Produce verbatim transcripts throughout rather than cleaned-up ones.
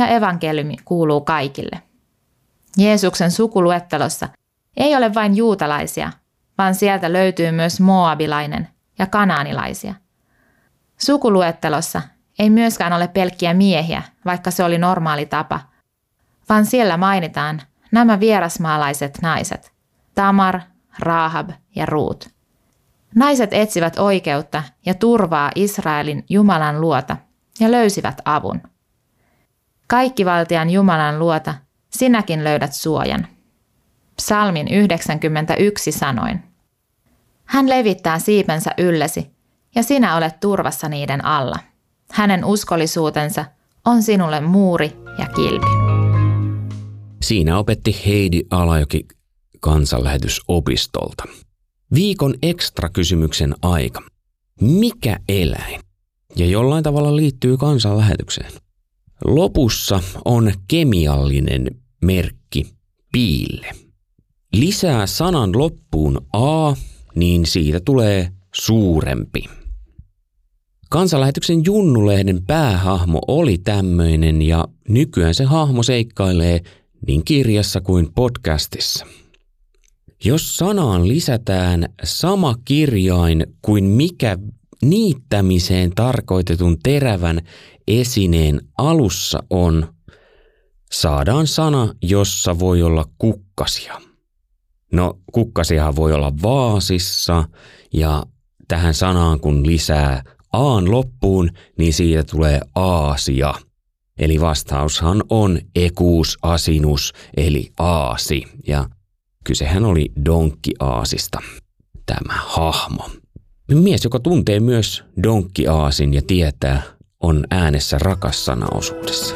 ja evankeliumi kuuluu kaikille. Jeesuksen sukuluettelossa ei ole vain juutalaisia, vaan sieltä löytyy myös moabilainen ja kanaanilaisia. Sukuluettelossa ei myöskään ole pelkkiä miehiä, vaikka se oli normaali tapa, vaan siellä mainitaan nämä vierasmaalaiset naiset, Tamar, Rahab ja Ruut. Naiset etsivät oikeutta ja turvaa Israelin Jumalan luota ja löysivät avun. Kaikkivaltiaan Jumalan luota, sinäkin löydät suojan. Psalmin yhdeksänkymmentäyksi sanoin. Hän levittää siipensä yllesi, ja sinä olet turvassa niiden alla. Hänen uskollisuutensa on sinulle muuri ja kilpi. Siinä opetti Heidi Alajoki kansanlähetysopistolta. Viikon ekstra-kysymyksen aika. Mikä eläin? Ja jollain tavalla liittyy kansanlähetykseen. Lopussa on kemiallinen merkki piille. Lisää sanan loppuun a, niin siitä tulee suurempi. Kansanlähetyksen Junnu-lehden päähahmo oli tämmöinen ja nykyään se hahmo seikkailee niin kirjassa kuin podcastissa. Jos sanaan lisätään sama kirjain kuin mikä niittämiseen tarkoitetun terävän esineen alussa on, saadaan sana, jossa voi olla kukkasia. No, kukkasiahan voi olla vaasissa ja tähän sanaan kun lisää aan loppuun, niin siitä tulee aasia. Eli vastaushan on ekuus asinus eli aasi ja kysehän oli donkkiaasista, tämä hahmo. Mies, joka tuntee myös donkkiaasin ja tietää, on äänessä rakas sana-osuudessa.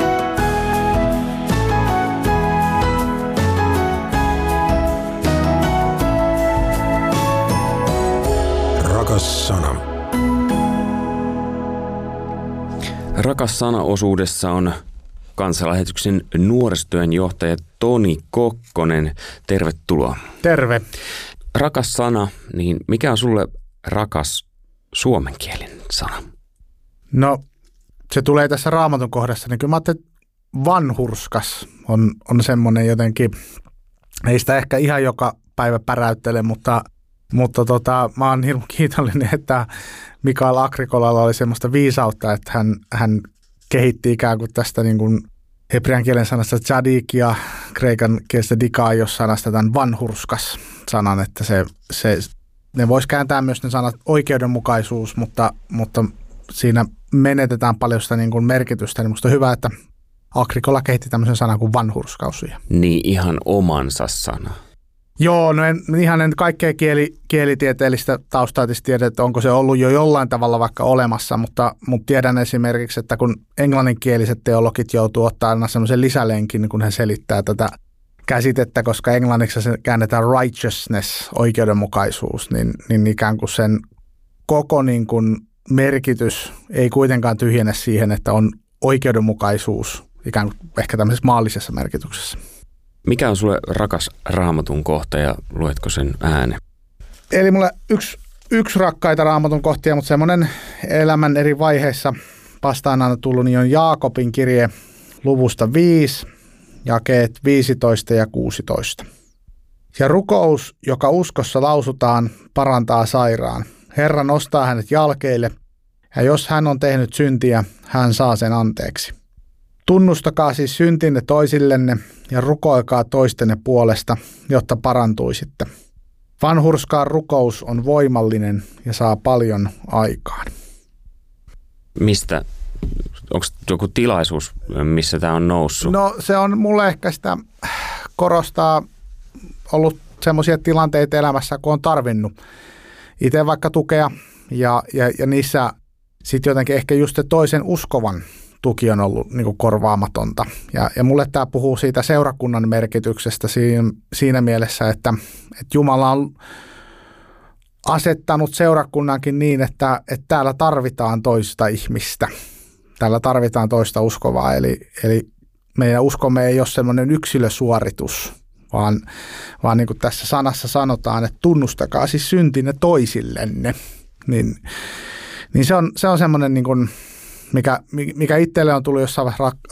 Rakas sana. Rakas sana-osuudessa on kansanlähetyksen nuorisotyön johtaja Toni Kokkonen. Tervetuloa. Terve. Rakas sana, niin mikä on sulle rakas suomenkielinen sana? No, se tulee tässä Raamatun kohdassa, niin kyllä mä ajattelin, että vanhurskas on, on semmoinen jotenkin, ei sitä ehkä ihan joka päivä päräyttele, mutta, mutta tota, mä oon hirveän kiitollinen, että Mikael Agrikolalla oli semmoista viisautta, että hän, hän kehitti ikään kuin tästä niin kuin hebrean kielen sanasta tzadik ja kreikan kielestä dikaios sanasta tämän vanhurskas sanan, että se, se, ne vois kääntää myös ne sanat oikeudenmukaisuus, mutta, mutta siinä menetetään paljon sitä niin kuin merkitystä, niin musta on hyvä, että Agrikola kehitti tämmöisen sanan kuin vanhurskaus. Niin ihan omansa sana. Joo, no en, ihan en kaikkea kieli, kielitieteellistä taustaa tiedä, että onko se ollut jo jollain tavalla vaikka olemassa, mutta, mutta tiedän esimerkiksi, että kun englanninkieliset teologit joutuu ottaa aina semmoisen lisälenkin, kun he selittää tätä käsitettä, koska englanniksi se käännetään righteousness, oikeudenmukaisuus, niin, niin ikään kuin sen koko niin kuin merkitys ei kuitenkaan tyhjene siihen, että on oikeudenmukaisuus ikään kuin ehkä tämmöisessä maallisessa merkityksessä. Mikä on sulle rakas Raamatun kohta ja luetko sen äänen? Eli mulla yksi, yksi rakkaita Raamatun kohtia, mutta semmoinen elämän eri vaiheissa vastaan aina tullut, niin on Jaakobin kirje luvusta viisi, jakeet viisitoista ja kuusitoista. Ja rukous, joka uskossa lausutaan, parantaa sairaan. Herra nostaa hänet jalkeille, ja jos hän on tehnyt syntiä, hän saa sen anteeksi. Tunnustakaa siis syntinne toisillenne ja rukoilkaa toistenne puolesta, jotta parantuisitte. Vanhurskaan rukous on voimallinen ja saa paljon aikaan. Mistä? Onko joku tilaisuus, missä tämä on noussut? No se on mulle ehkä sitä korostaa ollut semmoisia tilanteita elämässä, kun on tarvinnut itse vaikka tukea ja, ja, ja niissä sitten jotenkin ehkä just se toisen uskovan tuki on ollut niin kuin korvaamatonta. Ja, ja mulle tämä puhuu siitä seurakunnan merkityksestä siinä, siinä mielessä, että, että Jumala on asettanut seurakunnankin niin, että, että täällä tarvitaan toista ihmistä. Täällä tarvitaan toista uskovaa. Eli, eli meidän uskomme ei ole semmoinen yksilösuoritus, vaan, vaan niin kuin tässä sanassa sanotaan, että tunnustakaa siis syntinne toisillenne. Niin, niin se on, se on semmoinen niin kuin mikä, mikä itselle on tullut jossain